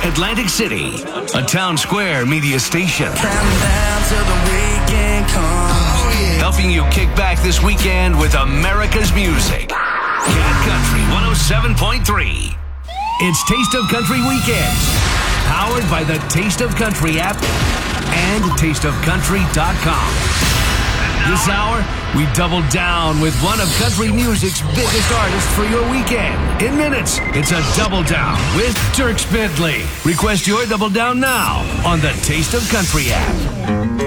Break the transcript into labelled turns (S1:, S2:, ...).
S1: Atlantic City, a Town Square media station.
S2: Counting down till the weekend comes.
S1: Helping you kick back this weekend with America's music. Cat Country 107.3. It's Taste of Country Weekends. Powered by the Taste of Country app and tasteofcountry.com. This hour, we double down with one of country music's biggest artists for your weekend. In minutes, it's a double down with Dierks Bentley. Request your double down now on the Taste of Country app.